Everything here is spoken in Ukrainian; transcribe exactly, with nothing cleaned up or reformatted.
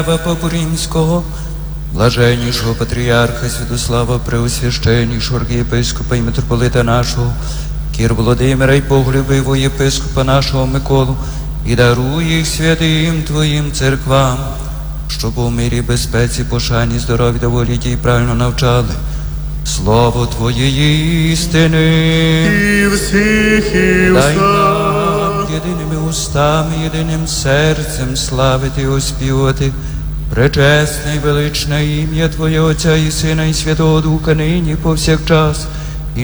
Папу Римського, блаженнішого патріарха Святослава, преосвященнішого архієпископа і митрополита нашого, Кір Володимира і поглюбивого єпископа нашого Миколу, і даруй їх святим Твоїм церквам, щоб у мирі, безпеці, пошані, здоров'я та волі ті правильно навчали слово Твоєї істини. І всіх і Дай нам єдиними устами, єдиним серцем славити і оспівати пречесне і величне ім'я Твоє, Отця і Сина і Святого Духа, нині повсякчас